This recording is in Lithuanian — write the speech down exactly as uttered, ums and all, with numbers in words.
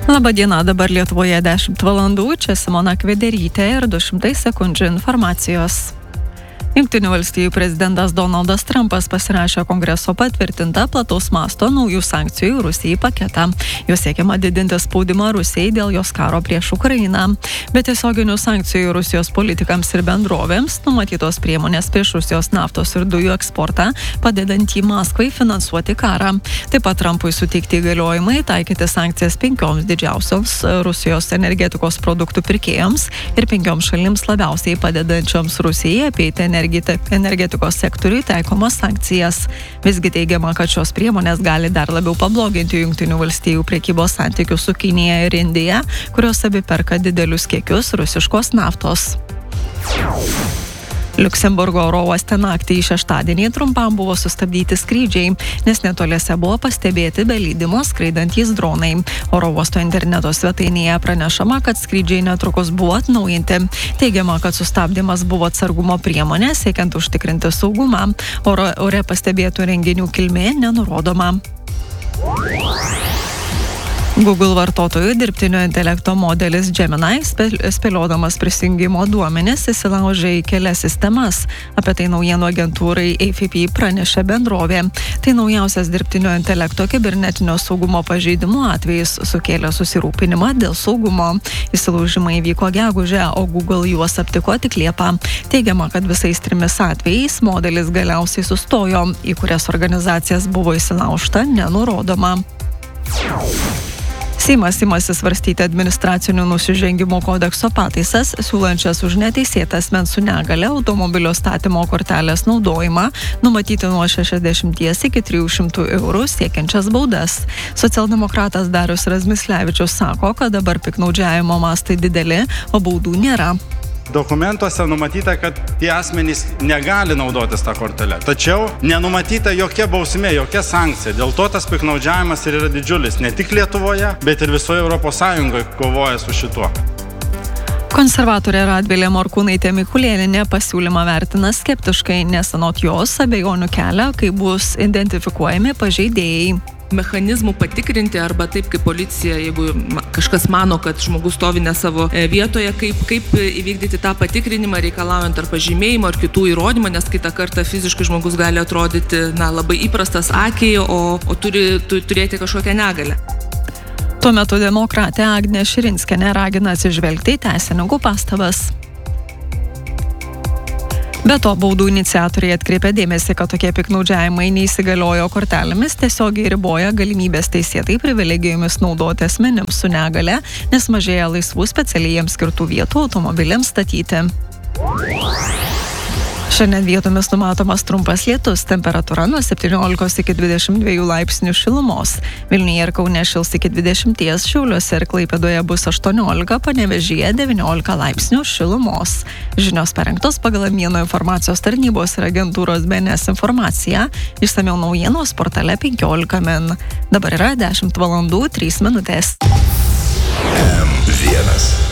Labadiena, dabar Lietuvoje dešimt valandų, čia Simona Kvederytė ir du šimtai sekundžių informacijos. Jungtinių valstijų prezidentas Donaldas Trumpas pasirašė Kongreso patvirtintą plataus masto naujų sankcijų Rusijai paketą. Juos siekiama didinti spaudimą Rusijai dėl jos karo prieš Ukrainą. Be tiesioginių sankcijų Rusijos politikams ir bendrovėms numatytos priemonės prieš Rusijos naftos ir dujų eksportą, padedant jį Maskvai finansuoti karą. Taip pat Trumpui suteikti įgaliojimai taikyti sankcijas penkioms didžiausioms Rusijos energetikos produktų pirkėjams ir penkioms šalims labiausiai padedančioms Rusijai apeiti energetikos energetikos sektoriui taikomas sankcijas. Visgi teigiama, kad šios priemonės gali dar labiau pabloginti Jungtinių valstijų prekybos santykius su Kinija ir Indija, kurios abi perka didelius kiekius rusiškos naftos. Liuksemburgo oro uoste naktį į šeštadienį trumpam buvo sustabdyti skrydžiai, nes netoliese buvo pastebėti be leidimo skraidantys dronai. Oro uosto interneto svetainėje pranešama, kad skrydžiai netrukus buvo atnaujinti. Teigiama, kad sustabdymas buvo atsargumo priemonė, siekiant užtikrinti saugumą. Oro ore pastebėtų renginių kilmė nenurodoma. Google vartotojų dirbtinio intelekto modelis Gemini, spėliodamas prisijungimo duomenis, įsilaužė į kelias sistemas. Apie tai naujienų agentūrai A F P pranešė bendrovė. Tai naujausias dirbtinio intelekto kibernetinio saugumo pažeidimų atvejis, sukėlė susirūpinimą dėl saugumo. Įsilaužimai vyko gegužę, o Google juos aptiko tik Liepą. Teigiama, kad visais trimis atvejais modelis galiausiai sustojo, į kurias organizacijas buvo įsilaužta, nenurodoma. Seimas imasi svarstyti administracinių nusižengimų kodekso pataisas, siūlančias už neteisėtą asmens su negale automobilio statymo kortelės naudojimą numatyti nuo šešiasdešimties iki trijų šimtų eurų siekiančias baudas. Socialdemokratas Darius Razmislevičius sako, kad dabar piktnaudžiavimo mastai dideli, o baudų nėra. Dokumentuose numatyta, kad tie asmenys negali naudotis tą kortelę. Tačiau nenumatyta jokia bausmė, jokia sankcija. Dėl to tas piktnaudžiavimas ir yra didžiulis. Ne tik Lietuvoje, bet ir visoje Europos Sąjungoje kovoja su šituo. Konservatorė Radvilė Morkūnaitė Mikulėnienė pasiūlymą vertina skeptiškai, nes anot jos abejonių kelia, kai bus identifikuojami pažeidėjai. Mechanizmų patikrinti arba taip kaip policija, jeigu kažkas mano, kad žmogus stovi ne savo vietoje, kaip, kaip įvykdyti tą patikrinimą, reikalaujant ar pažymėjimo, ar kitų įrodymą, nes kitą kartą fiziškai žmogus gali atrodyti na, labai įprastas akiai, o, o turi tu, turėti kažkokią negalę. Tuo metu demokratė Agnė Širinskienė ragina atsižvelgti į teisininkų pastabas. Be to, baudų iniciatoriai atkreipia dėmesį, kad tokie piktnaudžiavimai neįsigaliojo kortelėmis, tiesiogiai riboja galimybės teisėtai privilegijomis naudoti asmenims su negale, nes mažėja laisvų specialiai jiems skirtų vietų automobiliams statyti. Šiandien vietomis numatomas trumpas lietus, temperatūra nuo septyniolikos iki dvidešimt dviejų laipsnių šilumos. Vilniuje ir Kaune šils iki dvidešimties, Šiauliuose ir Klaipėdoje bus aštuoniolika, Panevėžyje devyniolika laipsnių šilumos. Žinios parengtos pagal Mieno informacijos tarnybos ir agentūros B N S informaciją. Išsamiau naujienos portale penkiolika min. Dabar yra dešimt valandų trys minutės. M vienas.